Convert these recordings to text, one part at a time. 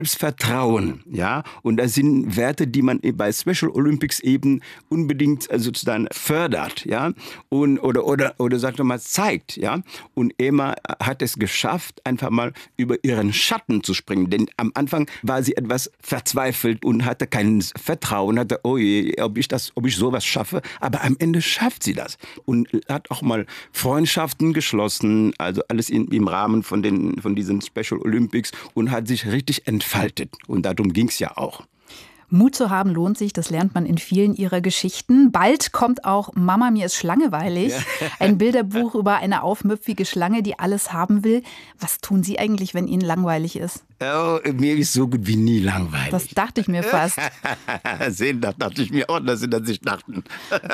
Selbstvertrauen, ja, und das sind Werte, die man bei Special Olympics eben unbedingt sozusagen fördert, ja, und oder sagt man mal zeigt, ja, und Emma hat es geschafft, einfach mal über ihren Schatten zu springen, denn am Anfang war sie etwas verzweifelt und hatte kein Vertrauen, hatte, oh je, ob ich sowas schaffe, aber am Ende schafft sie das und hat auch mal Freundschaften geschlossen, also alles im Rahmen von diesen Special Olympics und hat sich richtig entfaltet. Und darum ging es ja auch. Mut zu haben lohnt sich, das lernt man in vielen ihrer Geschichten. Bald kommt auch Mama, mir ist schlangeweilig. Ein Bilderbuch über eine aufmüpfige Schlange, die alles haben will. Was tun Sie eigentlich, wenn Ihnen langweilig ist? Oh, mir ist so gut wie nie langweilig. Das dachte ich mir fast. Sehen, das dachte ich mir auch, dass Sie das sich dachten.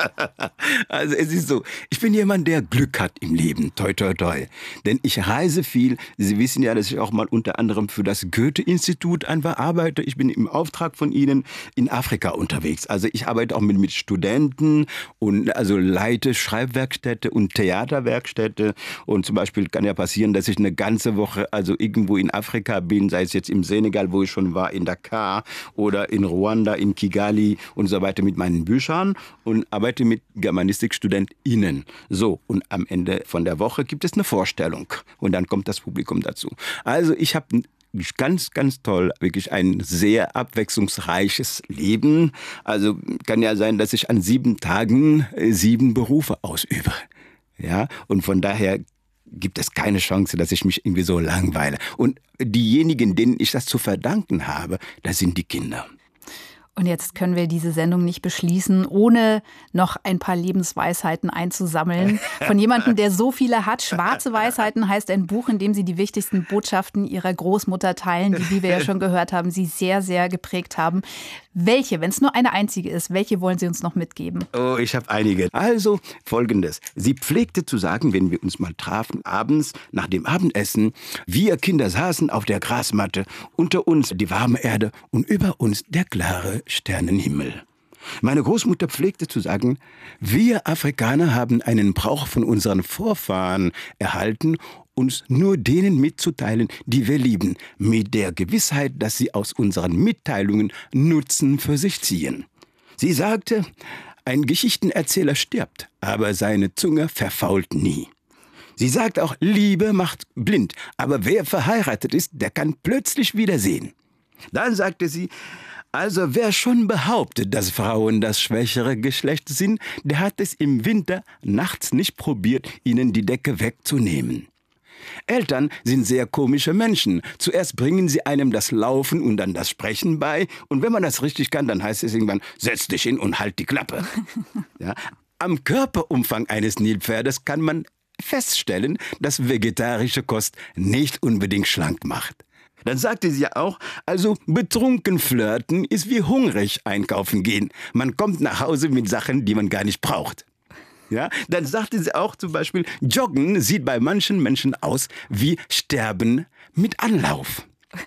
Also es ist so, ich bin jemand, der Glück hat im Leben, toi toi toi. Denn ich reise viel. Sie wissen ja, dass ich auch mal unter anderem für das Goethe-Institut einfach arbeite. Ich bin im Auftrag von Ihnen in Afrika unterwegs. Also ich arbeite auch mit Studenten und also leite Schreibwerkstätte und Theaterwerkstätte. Und zum Beispiel kann ja passieren, dass ich eine ganze Woche also irgendwo in Afrika bin, sei es jetzt im Senegal, wo ich schon war, in Dakar oder in Ruanda, in Kigali und so weiter mit meinen Büchern und arbeite mit GermanistikstudentInnen. So, und am Ende von der Woche gibt es eine Vorstellung und dann kommt das Publikum dazu. Also ich habe ganz, ganz toll, wirklich ein sehr abwechslungsreiches Leben. Also kann ja sein, dass ich an 7 Tagen 7 Berufe ausübe. Ja, und von daher gibt es keine Chance, dass ich mich irgendwie so langweile. Und diejenigen, denen ich das zu verdanken habe, das sind die Kinder. Und jetzt können wir diese Sendung nicht beschließen, ohne noch ein paar Lebensweisheiten einzusammeln. Von jemandem, der so viele hat. Schwarze Weisheiten heißt ein Buch, in dem Sie die wichtigsten Botschaften Ihrer Großmutter teilen, die, wie wir ja schon gehört haben, Sie sehr, sehr geprägt haben. Welche, wenn es nur eine einzige ist, welche wollen Sie uns noch mitgeben? Oh, ich habe einige. Also Folgendes. Sie pflegte zu sagen, wenn wir uns mal trafen, abends nach dem Abendessen, wir Kinder saßen auf der Grasmatte, unter uns die warme Erde und über uns der klare Sternenhimmel. Meine Großmutter pflegte zu sagen, wir Afrikaner haben einen Brauch von unseren Vorfahren erhalten, uns nur denen mitzuteilen, die wir lieben, mit der Gewissheit, dass sie aus unseren Mitteilungen Nutzen für sich ziehen. Sie sagte, ein Geschichtenerzähler stirbt, aber seine Zunge verfault nie. Sie sagt auch, Liebe macht blind, aber wer verheiratet ist, der kann plötzlich wieder sehen. Dann sagte sie, also wer schon behauptet, dass Frauen das schwächere Geschlecht sind, der hat es im Winter nachts nicht probiert, ihnen die Decke wegzunehmen. Eltern sind sehr komische Menschen. Zuerst bringen sie einem das Laufen und dann das Sprechen bei. Und wenn man das richtig kann, dann heißt es irgendwann, setz dich hin und halt die Klappe. Ja? Am Körperumfang eines Nilpferdes kann man feststellen, dass vegetarische Kost nicht unbedingt schlank macht. Dann sagte sie ja auch, also betrunken flirten ist wie hungrig einkaufen gehen. Man kommt nach Hause mit Sachen, die man gar nicht braucht. Ja, dann sagte sie auch zum Beispiel, Joggen sieht bei manchen Menschen aus wie Sterben mit Anlauf.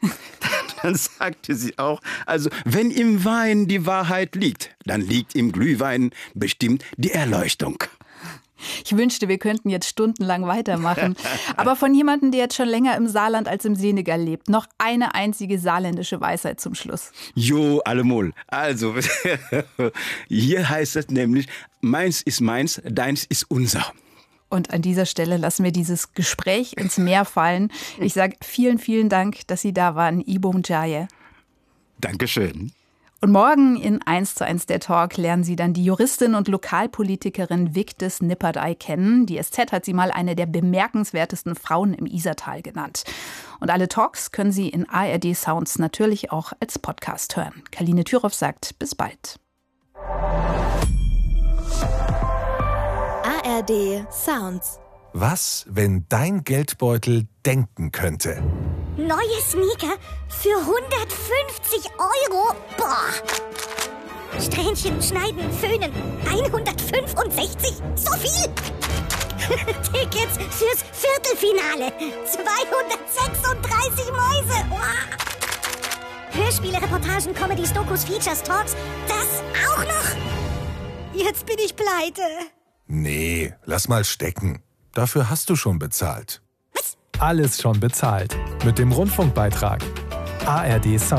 Dann sagte sie auch, also wenn im Wein die Wahrheit liegt, dann liegt im Glühwein bestimmt die Erleuchtung. Ich wünschte, wir könnten jetzt stundenlang weitermachen. Aber von jemandem, der jetzt schon länger im Saarland als im Senegal lebt, noch eine einzige saarländische Weisheit zum Schluss. Jo, allemol. Also, hier heißt es nämlich, meins ist meins, deins ist unser. Und an dieser Stelle lassen wir dieses Gespräch ins Meer fallen. Ich sage vielen, vielen Dank, dass Sie da waren, Ibo N'Diaye. Dankeschön. Und morgen in 1:1 der Talk lernen Sie dann die Juristin und Lokalpolitikerin Vigdis Nipperdey kennen. Die SZ hat sie mal eine der bemerkenswertesten Frauen im Isartal genannt. Und alle Talks können Sie in ARD Sounds natürlich auch als Podcast hören. Karline Thüroff sagt, bis bald. ARD Sounds. Was, wenn dein Geldbeutel denken könnte? Neue Sneaker für 150 €? Boah! Strähnchen, schneiden, föhnen. 165? So viel? Tickets fürs Viertelfinale. 236 Mäuse. Boah. Hörspiele, Reportagen, Comedies, Dokus, Features, Talks. Das auch noch? Jetzt bin ich pleite. Nee, lass mal stecken. Dafür hast du schon bezahlt. Alles schon bezahlt. Mit dem Rundfunkbeitrag. ARD Sound.